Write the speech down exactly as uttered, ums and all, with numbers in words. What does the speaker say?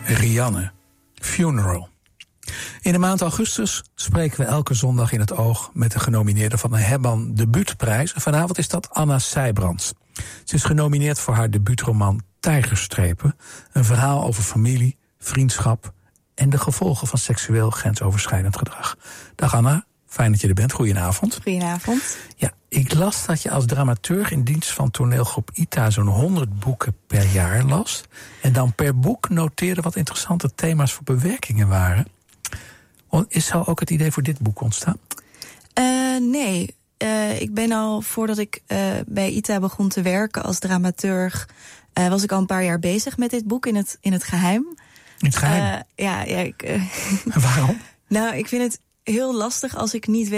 Rianne, Funeral. In de maand augustus spreken we elke zondag in het oog met de genomineerde van de Hebban Debuutprijs. En vanavond is dat Anna Sijbrands. Ze is genomineerd voor haar debuutroman Tijgerstrepen. Een verhaal over familie, vriendschap en de gevolgen van seksueel grensoverschrijdend gedrag. Dag Anna, fijn dat je er bent. Goedenavond. Goedenavond. Ja, ik las dat je als dramaturg in dienst van toneelgroep I T A zo'n honderd boeken per jaar las. En dan per boek noteerde wat interessante thema's voor bewerkingen waren. Is zo ook het idee voor dit boek ontstaan? Uh, nee, uh, ik ben al voordat ik uh, bij I T A begon te werken als dramaturg, Uh, was ik al een paar jaar bezig met dit boek in het, in het geheim. In het geheim? Uh, ja, ja. Ik, uh, Waarom? Nou, ik vind het heel lastig als ik niet weet